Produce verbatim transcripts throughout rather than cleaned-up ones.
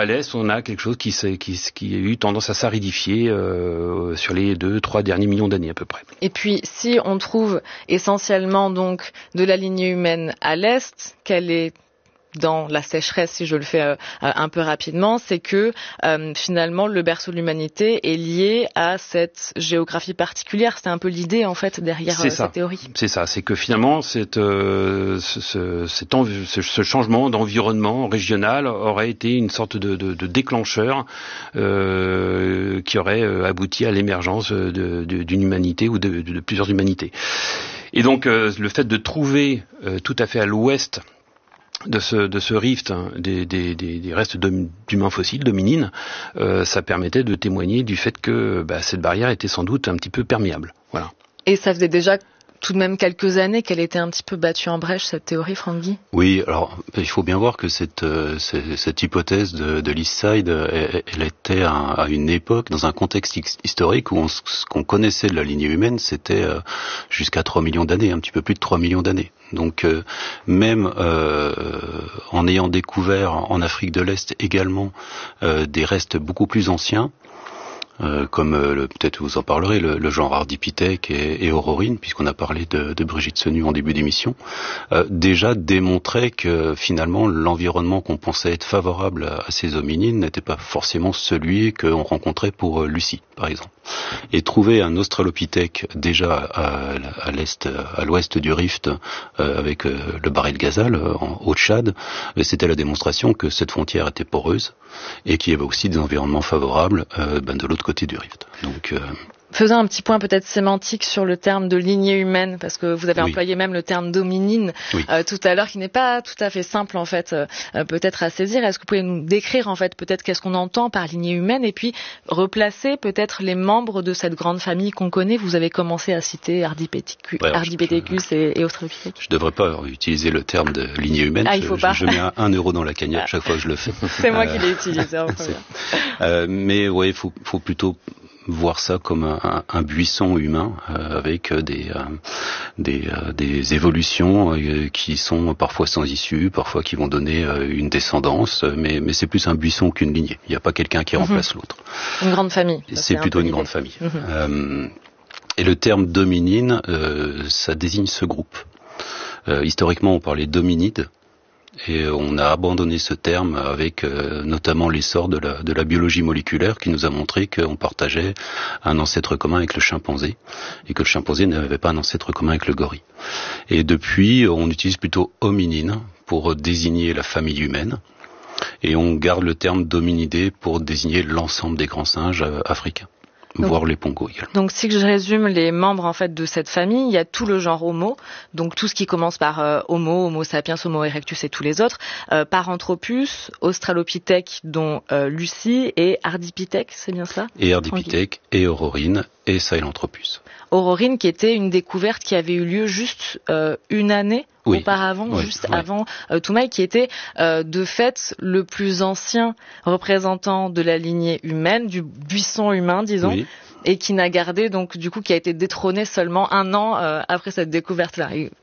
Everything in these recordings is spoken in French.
à l'est, on a quelque chose qui, qui, qui a eu tendance à s'aridifier euh, sur les deux, trois derniers millions d'années à peu près. Et puis, si on trouve essentiellement donc de la lignée humaine à l'est, quelle est dans la sécheresse, si je le fais euh, un peu rapidement, c'est que euh, finalement le berceau de l'humanité est lié à cette géographie particulière. C'est un peu l'idée en fait derrière euh, cette théorie. C'est ça, c'est que finalement cette, euh, ce, ce, cet env- ce, ce changement d'environnement régional aurait été une sorte de, de, de déclencheur euh, qui aurait abouti à l'émergence de, de, d'une humanité ou de, de, de plusieurs humanités. Et donc euh, le fait de trouver euh, tout à fait à l'ouest de ce de ce rift hein, des, des, des, des restes d'humains fossiles, d'hominines, euh, ça permettait de témoigner du fait que bah, cette barrière était sans doute un petit peu perméable. Voilà. Et ça faisait déjà tout de même quelques années qu'elle était un petit peu battue en brèche, cette théorie, Franck Guy. Oui, alors il faut bien voir que cette euh, cette, cette hypothèse de, de l'East Side, elle, elle était à, à une époque, dans un contexte historique où on, ce qu'on connaissait de la lignée humaine, c'était euh, jusqu'à trois millions d'années, un petit peu plus de trois millions d'années. Donc euh, même euh, en ayant découvert en Afrique de l'Est également euh, des restes beaucoup plus anciens, Euh, comme euh, le, peut-être vous en parlerez, le, le genre Ardipithèque et, et Aurorine, puisqu'on a parlé de, de Brigitte Senu en début d'émission, euh, déjà démontrait que finalement l'environnement qu'on pensait être favorable à, à ces hominines n'était pas forcément celui qu'on rencontrait pour euh, Lucie, par exemple. Et trouver un Australopithèque déjà à, à l'est, à l'ouest du Rift, euh, avec euh, le Barret de Ghazal euh, en Haut-Tchad, c'était la démonstration que cette frontière était poreuse et qu'il y avait aussi des environnements favorables euh, ben de l'autre côté du Rift. Donc, euh... faisons un petit point peut-être sémantique sur le terme de lignée humaine, parce que vous avez oui. employé même le terme d'hominine oui. euh, tout à l'heure, qui n'est pas tout à fait simple en fait, euh, peut-être à saisir. Est-ce que vous pouvez nous décrire en fait peut-être qu'est-ce qu'on entend par lignée humaine, et puis replacer peut-être les membres de cette grande famille qu'on connaît. Vous avez commencé à citer Ardipithecus, ouais, Ardipithecus je... et, et Australopithecus. Je ne devrais pas utiliser le terme de lignée humaine. Ah, il faut je, pas. je mets un, un euro dans la cagnotte chaque fois que je le fais. C'est moi qui l'ai utilisé. euh, mais ouais, il faut, faut plutôt voir ça comme un, un buisson humain euh, avec des euh, des, euh, des évolutions euh, qui sont parfois sans issue, parfois qui vont donner euh, une descendance, mais mais c'est plus un buisson qu'une lignée. Il n'y a pas quelqu'un qui remplace mm-hmm. l'autre. Une grande famille. C'est, c'est plutôt une grande famille. Mm-hmm. Euh, et le terme d'hominine, euh, ça désigne ce groupe. Euh, historiquement, on parlait d'hominides. Et on a abandonné ce terme avec euh, notamment l'essor de la, de la biologie moléculaire qui nous a montré qu'on partageait un ancêtre commun avec le chimpanzé et que le chimpanzé n'avait pas un ancêtre commun avec le gorille. Et depuis, on utilise plutôt hominine pour désigner la famille humaine et on garde le terme d'hominidé pour désigner l'ensemble des grands singes euh, africains. Donc, voire les pongos également. Donc si je résume les membres en fait de cette famille, il y a tout le genre Homo, donc tout ce qui commence par euh, Homo, Homo sapiens, Homo erectus et tous les autres, euh, Paranthropus, Australopithèque dont euh, Lucie et Ardipithèque, c'est bien ça? Et Ardipithèque et Aurorine et Sahelanthropus. Aurorine qui était une découverte qui avait eu lieu juste euh, une année oui. auparavant, oui. juste oui. avant euh, Toumaï, qui était euh, de fait le plus ancien représentant de la lignée humaine, du buisson humain, disons, oui. et qui n'a gardé donc du coup qui a été détrôné seulement un an euh, après cette découverte-là. Et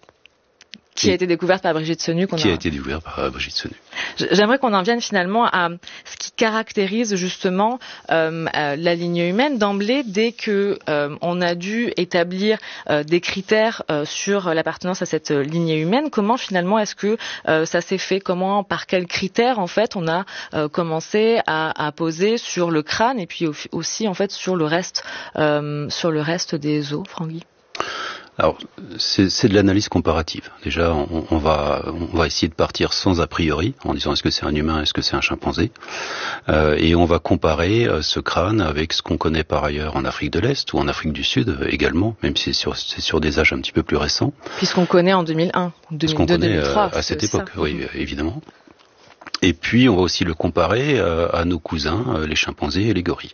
qui a été découverte par Brigitte Senu. Qu'on qui a, a été découverte par Brigitte Senu. J'aimerais qu'on en vienne finalement à ce qui caractérise justement euh, la lignée humaine d'emblée, dès que euh, on a dû établir euh, des critères euh, sur l'appartenance à cette lignée humaine. Comment finalement est-ce que euh, ça s'est fait? Comment, par quels critères en fait on a euh, commencé à, à poser sur le crâne et puis aussi en fait sur le reste, euh, sur le reste des os, Franck Guy? Alors, c'est, c'est de l'analyse comparative. Déjà, on, on va, on va essayer de partir sans a priori, en disant est-ce que c'est un humain, est-ce que c'est un chimpanzé, euh, et on va comparer euh, ce crâne avec ce qu'on connaît par ailleurs en Afrique de l'Est ou en Afrique du Sud euh, également, même si c'est sur, c'est sur des âges un petit peu plus récents. Puisqu'on connaît en deux mille un, deux mille deux, deux mille trois. Euh, à cette époque, ça. Oui, évidemment. Et puis, on va aussi le comparer euh, à nos cousins, euh, les chimpanzés et les gorilles.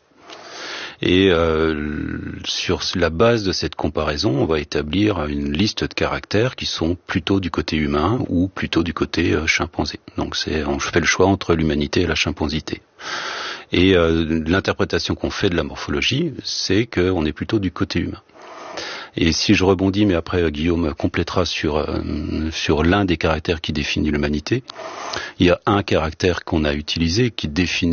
Et euh, sur la base de cette comparaison, on va établir une liste de caractères qui sont plutôt du côté humain ou plutôt du côté euh, chimpanzé. Donc c'est, on fait le choix entre l'humanité et la chimpanzité. Et euh, l'interprétation qu'on fait de la morphologie, c'est qu'on est plutôt du côté humain. Et si je rebondis, mais après Guillaume complétera sur euh, sur l'un des caractères qui définit l'humanité, il y a un caractère qu'on a utilisé qui définit